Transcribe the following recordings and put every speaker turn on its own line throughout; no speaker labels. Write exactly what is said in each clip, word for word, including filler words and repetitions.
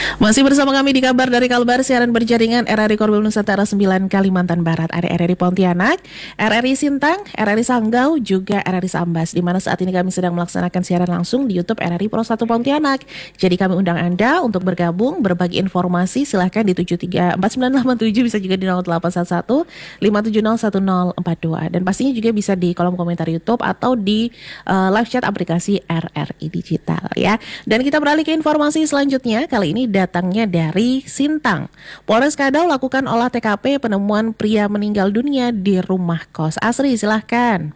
Masih bersama kami di kabar dari Kalbar, siaran berjaringan R R I Korbel Nusantara sembilan Kalimantan Barat, ada R R I Pontianak, R R I Sintang, R R I Sanggau, juga R R I Sambas, di mana saat ini kami sedang melaksanakan siaran langsung di YouTube R R I Pro satu Pontianak. Jadi kami undang Anda untuk bergabung, berbagi informasi, silahkan di tujuh tiga empat sembilan delapan tujuh, bisa juga di nol delapan satu satu lima tujuh nol satu nol empat dua, dan pastinya juga bisa di kolom komentar YouTube atau di uh, live chat aplikasi R R I Digital ya. Dan kita beralih ke informasi selanjutnya, kali ini datangnya dari Sintang. Polres Kadau lakukan olah T K P penemuan pria meninggal dunia di rumah kos. Asri, silahkan.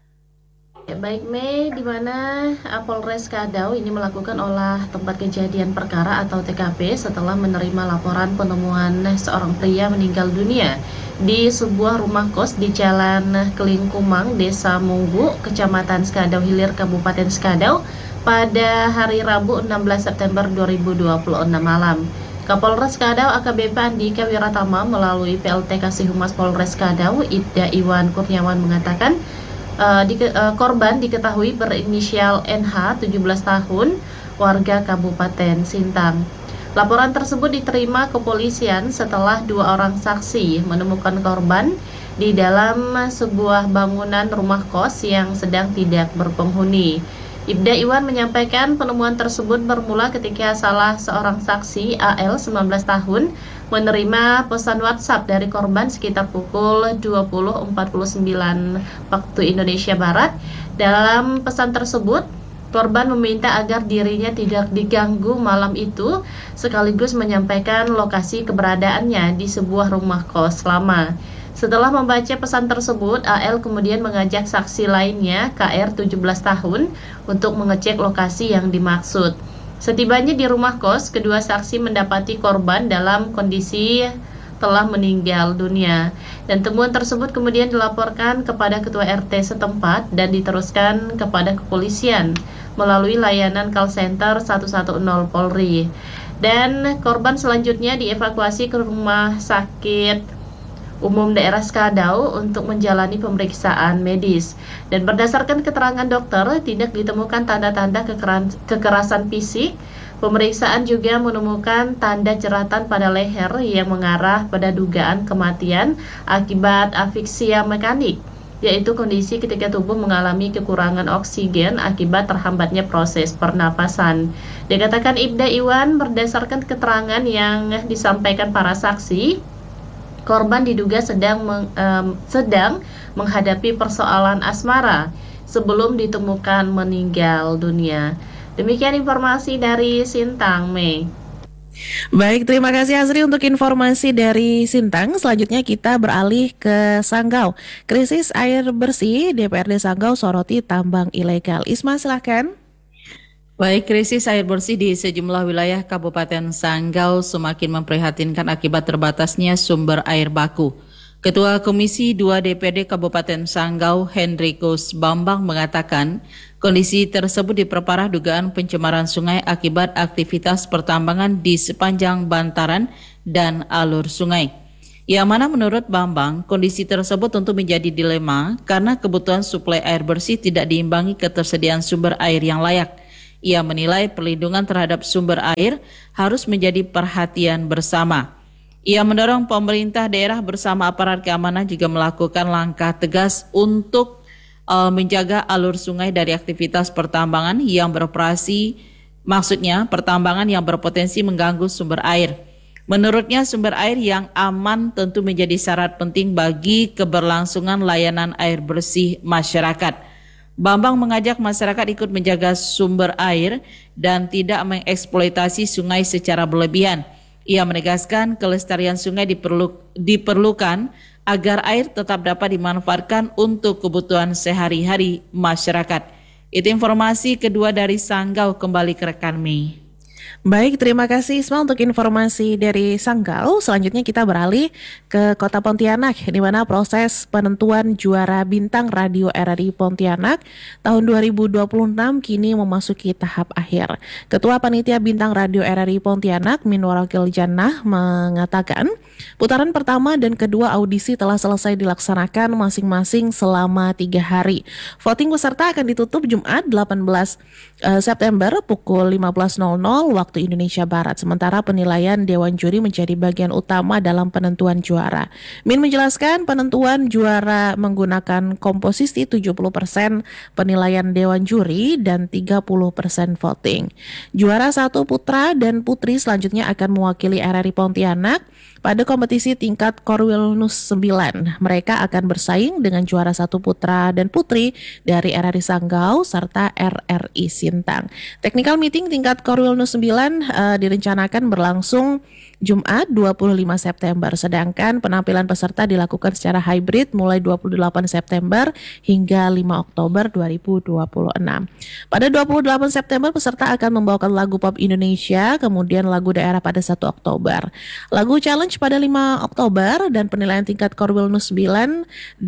Ya, baik Mei, di mana Polres Kadau ini melakukan olah tempat kejadian perkara atau T K P setelah menerima laporan penemuan seorang pria meninggal dunia di sebuah rumah kos di Jalan Kelingkumang, Desa Munggu, Kecamatan Skadau Hilir, Kabupaten Skadau pada hari Rabu enam belas September dua ribu dua puluh enam malam. Kapolres Kadau A K B P Andika Wiratama melalui P L T Kasih Humas Polres Kadau Ibda Iwan Kurniawan mengatakan uh, di, uh, korban diketahui berinisial N H tujuh belas tahun, warga Kabupaten Sintang. Laporan tersebut diterima kepolisian setelah dua orang saksi menemukan korban di dalam sebuah bangunan rumah kos yang sedang tidak berpenghuni. Ibda Iwan menyampaikan penemuan tersebut bermula ketika salah seorang saksi A L sembilan belas tahun menerima pesan WhatsApp dari korban sekitar pukul dua puluh empat puluh sembilan waktu Indonesia Barat. Dalam pesan tersebut, korban meminta agar dirinya tidak diganggu malam itu, sekaligus menyampaikan lokasi keberadaannya di sebuah rumah kos lama. Setelah membaca pesan tersebut, A L kemudian mengajak saksi lainnya, K R tujuh belas tahun, untuk mengecek lokasi yang dimaksud. Setibanya di rumah kos, kedua saksi mendapati korban dalam kondisi telah meninggal dunia. Dan temuan tersebut kemudian dilaporkan kepada Ketua R T setempat dan diteruskan kepada kepolisian melalui layanan call center satu satu nol Polri. Dan korban selanjutnya dievakuasi ke rumah sakit Umum Daerah Skadau untuk menjalani pemeriksaan medis. Dan berdasarkan keterangan dokter, tidak ditemukan tanda-tanda kekerasan fisik. Pemeriksaan juga menemukan tanda jeratan pada leher yang mengarah pada dugaan kematian akibat asfiksia mekanik, yaitu kondisi ketika tubuh mengalami kekurangan oksigen akibat terhambatnya proses pernapasan. Dikatakan Ibda Iwan, berdasarkan keterangan yang disampaikan para saksi, korban diduga sedang meng, um, sedang menghadapi persoalan asmara sebelum ditemukan meninggal dunia. Demikian informasi dari Sintang, Mei.
Baik, terima kasih Asri untuk informasi dari Sintang. Selanjutnya kita beralih ke Sanggau. Krisis air bersih, D P R D Sanggau soroti tambang ilegal. Isma, silahkan.
Baik, krisis air bersih di sejumlah wilayah Kabupaten Sanggau semakin memprihatinkan akibat terbatasnya sumber air baku. Ketua Komisi dua D P R D Kabupaten Sanggau, Hendrikus Bambang, mengatakan kondisi tersebut diperparah dugaan pencemaran sungai akibat aktivitas pertambangan di sepanjang bantaran dan alur sungai. Yang mana menurut Bambang, kondisi tersebut tentu menjadi dilema karena kebutuhan suplai air bersih tidak diimbangi ketersediaan sumber air yang layak. Ia menilai perlindungan terhadap sumber air harus menjadi perhatian bersama. Ia mendorong pemerintah daerah bersama aparat keamanan juga melakukan langkah tegas untuk uh, menjaga alur sungai dari aktivitas pertambangan yang beroperasi, maksudnya pertambangan yang berpotensi mengganggu sumber air. Menurutnya sumber air yang aman tentu menjadi syarat penting bagi keberlangsungan layanan air bersih masyarakat. Bambang mengajak masyarakat ikut menjaga sumber air dan tidak mengeksploitasi sungai secara berlebihan. Ia menegaskan kelestarian sungai diperlu, diperlukan agar air tetap dapat dimanfaatkan untuk kebutuhan sehari-hari masyarakat. Itu informasi kedua dari Sanggau, kembali ke rekan Mei.
Baik, terima kasih Isma untuk informasi dari Sanggau. Selanjutnya kita beralih ke Kota Pontianak, di mana proses penentuan juara bintang radio R R I Pontianak tahun dua ribu dua puluh enam kini memasuki tahap akhir. Ketua Panitia Bintang Radio R R I Pontianak, Minwarakil Jannah, mengatakan putaran pertama dan kedua audisi telah selesai dilaksanakan masing-masing selama tiga hari. Voting peserta akan ditutup Jumat delapan belas September pukul lima belas waktu Indonesia Barat. Sementara penilaian Dewan Juri menjadi bagian utama dalam penentuan juara. Min menjelaskan penentuan juara menggunakan komposisi tujuh puluh persen penilaian Dewan Juri dan tiga puluh persen voting. Juara satu putra dan putri selanjutnya akan mewakili R R I Pontianak pada kompetisi tingkat Korwil Nus sembilan. Mereka akan bersaing dengan juara satu putra dan putri dari R R I Sanggau serta R R I Sintang. Technical meeting tingkat Korwil Nus sembilan uh, direncanakan berlangsung Jumat dua puluh lima September, sedangkan penampilan peserta dilakukan secara hybrid mulai dua puluh delapan September hingga lima Oktober dua ribu dua puluh enam. Pada dua puluh delapan September peserta akan membawakan lagu pop Indonesia, kemudian lagu daerah pada satu Oktober. Lagu challenge pada lima Oktober dan penilaian tingkat Korwil Nus sembilan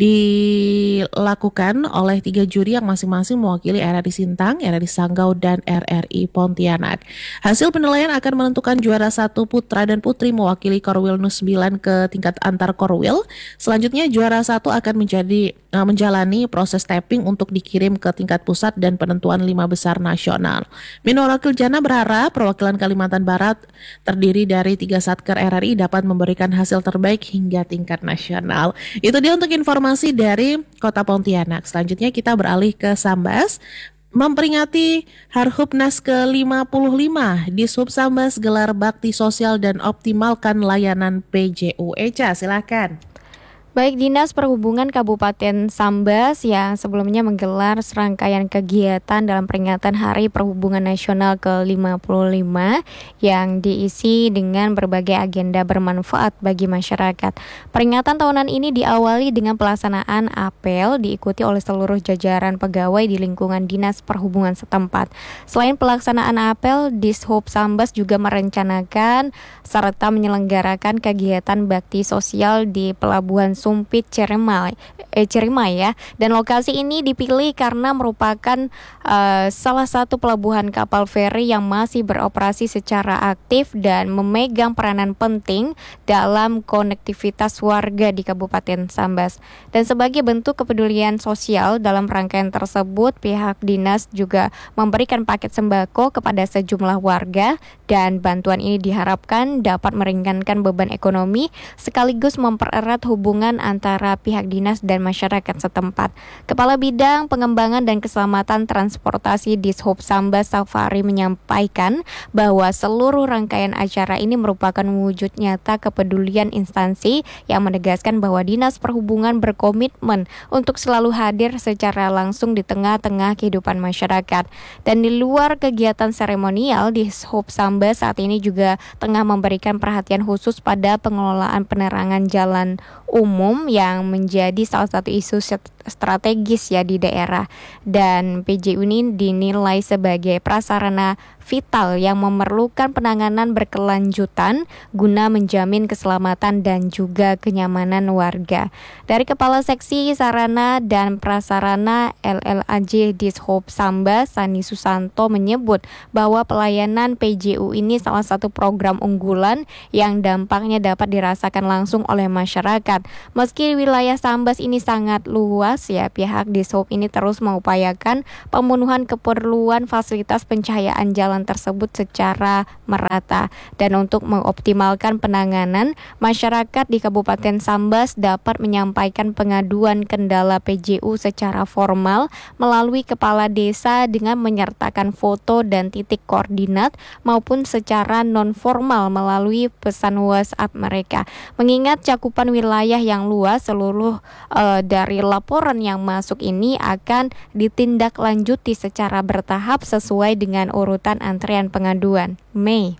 dilakukan oleh tiga juri yang masing-masing mewakili R R I Sintang, R R I Sanggau, dan R R I Pontianak. Hasil penilaian akan menentukan juara satu putra dan putri mewakili Korwil Nus sembilan ke tingkat antar Korwil. Selanjutnya juara satu akan menjadi uh, menjalani proses tapping untuk dikirim ke tingkat pusat dan penentuan lima besar nasional. Min Wakil Jana berharap perwakilan Kalimantan Barat terdiri dari tiga satker R R I dapat memberikan hasil terbaik hingga tingkat nasional. Itu dia untuk informasi dari Kota Pontianak. Selanjutnya kita beralih ke Sambas. Memperingati Harhubnas ke lima puluh lima, Dishub Sambas gelar bakti sosial dan optimalkan layanan P J U. Eca, silakan.
Baik, Dinas Perhubungan Kabupaten Sambas yang sebelumnya menggelar serangkaian kegiatan dalam peringatan Hari Perhubungan Nasional ke lima puluh lima yang diisi dengan berbagai agenda bermanfaat bagi masyarakat. Peringatan tahunan ini diawali dengan pelaksanaan apel diikuti oleh seluruh jajaran pegawai di lingkungan Dinas Perhubungan setempat. Selain pelaksanaan apel, Dishub Sambas juga merencanakan serta menyelenggarakan kegiatan bakti sosial di Pelabuhan Sumpit Ciremai, eh, Ciremai ya. Dan lokasi ini dipilih karena merupakan uh, salah satu pelabuhan kapal feri yang masih beroperasi secara aktif dan memegang peranan penting dalam konektivitas warga di Kabupaten Sambas. Dan sebagai bentuk kepedulian sosial dalam rangkaian tersebut, pihak dinas juga memberikan paket sembako kepada sejumlah warga dan bantuan ini diharapkan dapat meringankan beban ekonomi sekaligus mempererat hubungan antara pihak dinas dan masyarakat setempat. Kepala Bidang Pengembangan dan Keselamatan Transportasi Dishub Sambas Safari menyampaikan bahwa seluruh rangkaian acara ini merupakan wujud nyata kepedulian instansi yang menegaskan bahwa Dinas Perhubungan berkomitmen untuk selalu hadir secara langsung di tengah-tengah kehidupan masyarakat. Dan di luar kegiatan seremonial, Dishub Sambas saat ini juga tengah memberikan perhatian khusus pada pengelolaan penerangan jalan umum yang menjadi salah satu isu strategis ya di daerah. Dan P J U ini dinilai sebagai prasarana vital yang memerlukan penanganan berkelanjutan guna menjamin keselamatan dan juga kenyamanan warga. Dari Kepala Seksi Sarana dan Prasarana L L A J Dishub Sambas, Sani Susanto menyebut bahwa pelayanan P J U ini salah satu program unggulan yang dampaknya dapat dirasakan langsung oleh masyarakat. Meski wilayah Sambas ini sangat luas ya, pihak Dishub ini terus mengupayakan pemenuhan keperluan fasilitas pencahayaan jalan tersebut secara merata. Dan untuk mengoptimalkan penanganan, masyarakat di Kabupaten Sambas dapat menyampaikan pengaduan kendala P J U secara formal melalui kepala desa dengan menyertakan foto dan titik koordinat maupun secara non-formal melalui pesan WhatsApp mereka. Mengingat cakupan wilayah yang luas, seluruh uh, dari laporan yang masuk ini akan ditindaklanjuti secara bertahap sesuai dengan urutan antrian pengaduan. Mei.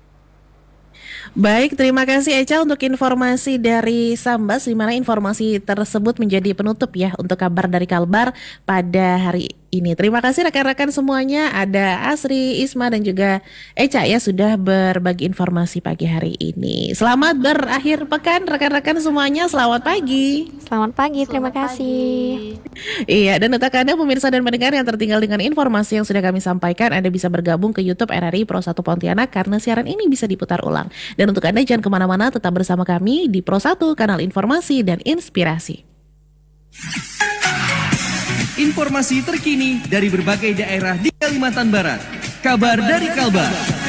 Baik, terima kasih Eca untuk informasi dari Sambas, di mana informasi tersebut menjadi penutup ya untuk kabar dari Kalbar pada hari ini. Terima kasih rekan-rekan semuanya, ada Asri, Isma dan juga Eca ya sudah berbagi informasi pagi hari ini. Selamat berakhir pekan rekan-rekan semuanya, selamat pagi.
Selamat pagi, terima
Selamat
kasih.
pagi.
Iya, dan untuk Anda pemirsa dan pendengar yang tertinggal dengan informasi yang sudah kami sampaikan, Anda bisa bergabung ke YouTube R R I Pro satu Pontianak karena siaran ini bisa diputar ulang. Dan untuk Anda jangan kemana-mana, tetap bersama kami di Pro satu, kanal informasi dan inspirasi.
Informasi terkini dari berbagai daerah di Kalimantan Barat. Kabar dari Kalbar.